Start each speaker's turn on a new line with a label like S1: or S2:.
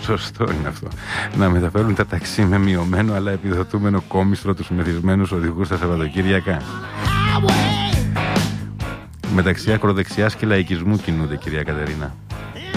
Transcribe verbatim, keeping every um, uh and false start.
S1: Σωστό είναι αυτό. Να μεταφέρουν τα ταξί με μειωμένο αλλά επιδοτούμενο κόμιστρο τους μεθυσμένους οδηγούς στα Σαββατοκύριακα. Μεταξύ ακροδεξιάς και λαϊκισμού κινούνται, κυρία Κατερίνα.